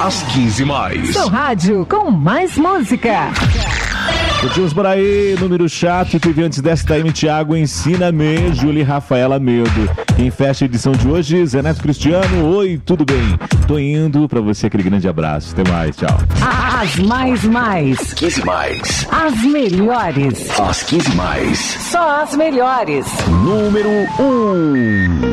Às 15 mais. Seu rádio com mais música. Curtimos por aí, número chato, teve antes dessa Taime Thiago, Ensina-me, Júlia e Rafaela Medo. Quem fecha a edição de hoje, Zé Neto Cristiano, oi, tudo bem? Tô indo, pra você aquele grande abraço, até mais, tchau. As mais. 15 mais. As melhores. Às 15 mais. Só as melhores. Número 1.